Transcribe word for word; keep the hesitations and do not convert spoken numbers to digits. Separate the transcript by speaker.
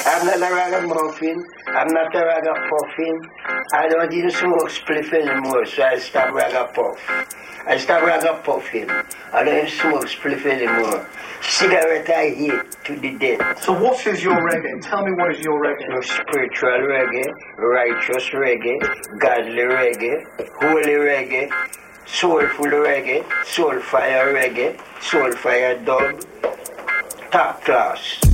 Speaker 1: I'm not a ragamuffin. I'm not a ragapuffin. I don't even smoke spliff anymore, so I stop ragapuff. I stop ragapuffing. I don't even smoke spliff anymore. Cigarette I hate to the death.
Speaker 2: So what is your reggae? Tell me what is your reggae?
Speaker 1: No, spiritual reggae, righteous reggae, godly reggae, holy reggae, soulful reggae, soul fire reggae, soul fire dub, top class.